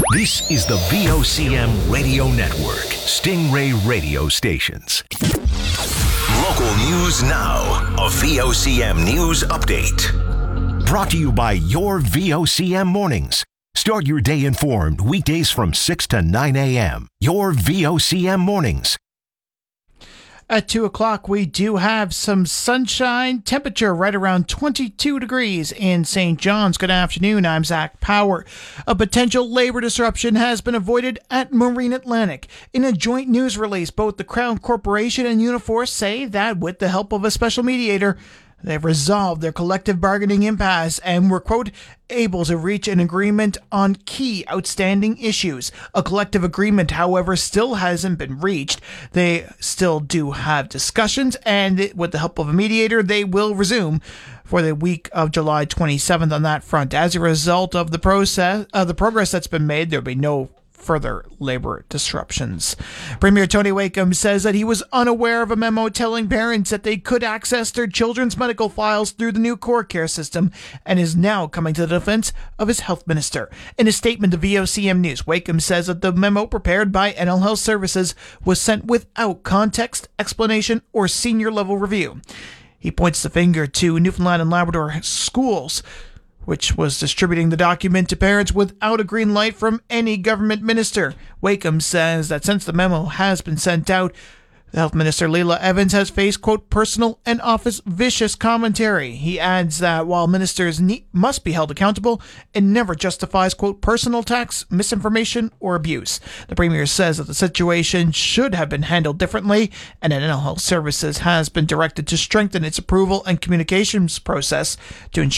This is the VOCM Radio Network, Stingray Radio Stations. Local news now, a VOCM news update. Brought to you by your VOCM mornings. Start your day informed weekdays from 6 to 9 a.m. Your VOCM mornings. At 2 o'clock, we do have some sunshine. Temperature right around 22 degrees in St. John's. Good afternoon. I'm Zach Power. A potential labor disruption has been avoided at Marine Atlantic. In a joint news release, both the Crown Corporation and Uniforce say that with the help of a special mediator, they've resolved their collective bargaining impasse and were, quote, able to reach an agreement on key outstanding issues. A collective agreement, however, still hasn't been reached. They still do have discussions, and with the help of a mediator, they will resume for the week of July 27th on that front. As a result of the progress that's been made, there'll be no further labor disruptions. Premier Tony Wakeham says that he was unaware of a memo telling parents that they could access their children's medical files through the new Core Care system and is now coming to the defense of his health minister. In a statement to VOCM News, Wakeham says that the memo prepared by NL Health Services was sent without context, explanation, or senior level review. He points the finger to Newfoundland and Labrador schools, which was distributing the document to parents without a green light from any government minister. Wakeham says that since the memo has been sent out, the Health Minister Leila Evans has faced, quote, personal and office vicious commentary. He adds that while ministers must be held accountable, it never justifies, quote, personal attacks, misinformation, or abuse. The Premier says that the situation should have been handled differently, and NL Health Services has been directed to strengthen its approval and communications process to ensure